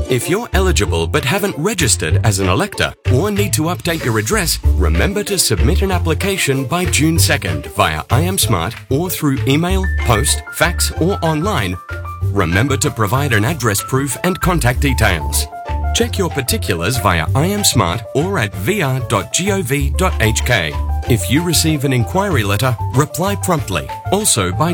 If you're eligible but haven't registered as an elector or need to update your address, remember to submit an application by June 2nd via iAmSmart or through email, post, fax or online. Remember to provide an address proof and contact details. Check your particulars via iAmSmart or at vr.gov.hk. If you receive an inquiry letter, reply promptly, also by